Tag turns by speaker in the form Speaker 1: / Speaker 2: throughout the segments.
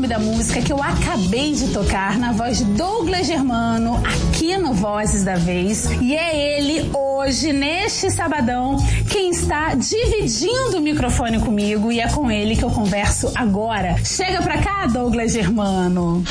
Speaker 1: da música que eu acabei de tocar na voz de Douglas Germano aqui no Vozes da Vez. E é ele hoje, neste sabadão, quem está dividindo o microfone comigo, e é com ele que eu converso agora. Chega pra cá, Douglas Germano.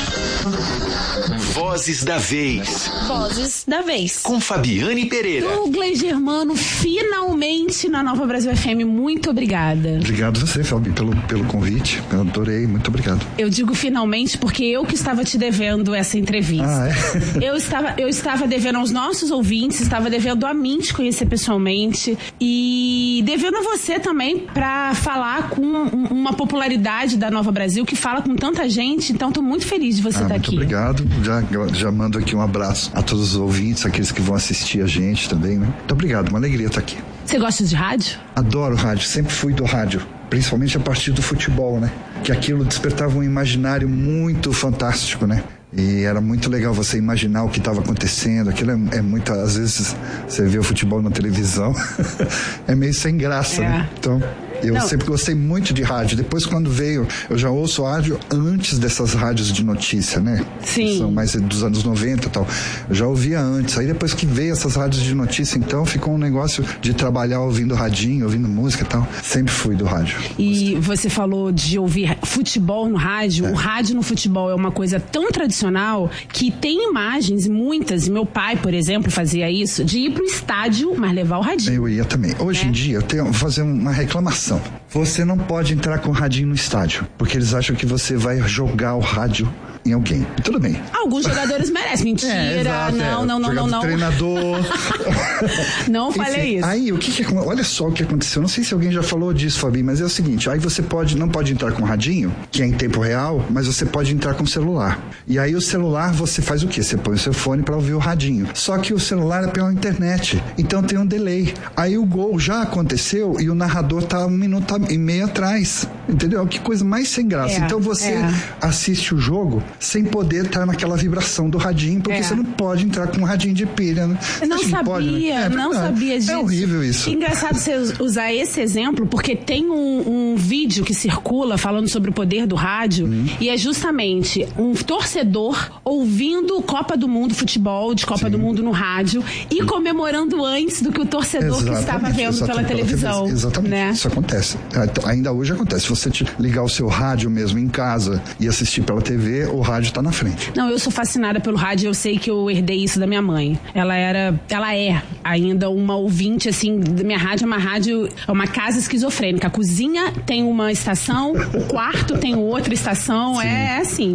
Speaker 2: Vozes da Vez.
Speaker 3: Vozes da Vez.
Speaker 2: Com Fabiane Pereira.
Speaker 1: Douglas Germano, finalmente na Nova Brasil FM. Muito obrigada.
Speaker 4: Obrigado você, Fabi, pelo convite. Eu adorei, muito obrigado.
Speaker 1: Eu digo finalmente porque eu que estava te devendo essa entrevista.
Speaker 4: Ah, é?
Speaker 1: Eu estava devendo aos nossos ouvintes, estava devendo a mim te conhecer pessoalmente e devendo a você também para falar com uma popularidade da Nova Brasil que fala com tanta gente. Então estou muito feliz de você estar aqui.
Speaker 4: Muito obrigado. Já mando aqui um abraço a todos os ouvintes, aqueles que vão assistir a gente também, né? Muito obrigado, uma alegria estar aqui.
Speaker 1: Você gosta de rádio?
Speaker 4: Adoro rádio, sempre fui do rádio, principalmente a partir do futebol, né? Que aquilo despertava um imaginário muito fantástico, né? E era muito legal você imaginar o que estava acontecendo. Aquilo é muito... Às vezes você vê o futebol na televisão, é meio sem graça, né? Então... Eu sempre gostei muito de rádio. Depois, quando veio, eu já ouço rádio antes dessas rádios de notícia, né?
Speaker 1: Sim.
Speaker 4: São mais dos anos 90 e tal. Eu já ouvia antes. Aí depois que veio essas rádios de notícia, então ficou um negócio de trabalhar ouvindo radinho, ouvindo música e tal. Sempre fui do rádio.
Speaker 1: E você falou de ouvir futebol no rádio. O rádio no futebol é uma coisa tão tradicional que tem imagens, muitas. Meu pai, por exemplo, fazia isso, de ir pro estádio, mas levar o radinho.
Speaker 4: Eu ia também. Hoje em dia, vou fazer uma reclamação. Você não pode entrar com o radinho no estádio, porque eles acham que você vai jogar o rádio em alguém. E tudo bem.
Speaker 1: Alguns jogadores merecem. Mentira.
Speaker 4: Exato,
Speaker 1: não.
Speaker 4: Treinador.
Speaker 1: Não falei isso.
Speaker 4: Aí, olha só o que aconteceu. Não sei se alguém já falou disso, Fabi, mas é o seguinte. Aí você não pode entrar com o radinho, que é em tempo real, mas você pode entrar com o celular. E aí o celular, você faz o quê? Você põe o seu fone pra ouvir o radinho. Só que o celular é pela internet. Então tem um delay. Aí o gol já aconteceu e o narrador tá 1 minuto e meio atrás. Entendeu? Que coisa mais sem graça. Então você assiste o jogo sem poder estar naquela vibração do radinho, porque você não pode entrar com um radinho de pilha, né?
Speaker 1: Não sabia, não sabia disso.
Speaker 4: É horrível isso.
Speaker 1: Engraçado você usar esse exemplo, porque tem um vídeo que circula falando sobre o poder do rádio, e é justamente um torcedor ouvindo Copa do Mundo, futebol de Copa do Mundo no rádio, e comemorando antes do que o torcedor que estava vendo pela televisão.
Speaker 4: Exatamente, né? Isso acontece. Ainda hoje acontece. Se você ligar o seu rádio mesmo em casa e assistir pela TV, o rádio tá na frente.
Speaker 1: Não, eu sou fascinada pelo rádio, eu sei que eu herdei isso da minha mãe. Ela é ainda uma ouvinte, assim, da minha rádio é uma casa esquizofrênica. A cozinha tem uma estação, o quarto tem outra estação, é assim.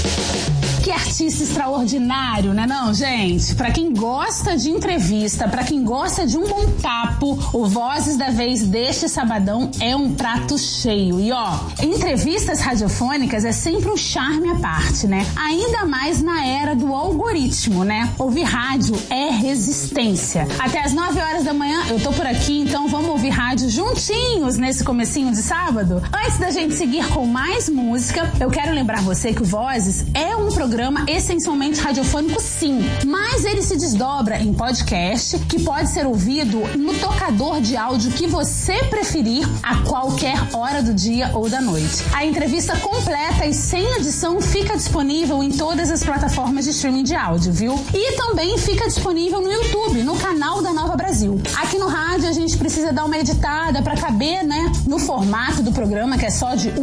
Speaker 1: Que artista extraordinário, né não, gente? Pra quem gosta de entrevista, pra quem gosta de um bom papo, o Vozes da Vez deste sabadão é um prato cheio. E ó, entrevistas radiofônicas é sempre um charme à parte, né? Ainda mais na era do algoritmo, né? Ouvir rádio é resistência. Até às 9 horas da manhã eu tô por aqui, então vamos ouvir rádio juntinhos nesse comecinho de sábado? Antes da gente seguir com mais música, eu quero lembrar você que o Vozes é um programa essencialmente radiofônico, sim, mas ele se desdobra em podcast, que pode ser ouvido no tocador de áudio que você preferir a qualquer hora do dia ou da noite. A entrevista completa e sem edição fica disponível em todas as plataformas de streaming de áudio, viu? E também fica disponível no YouTube, no canal da Nova Brasil. Aqui no rádio a gente precisa dar uma editada para caber, né, no formato do programa, que é só de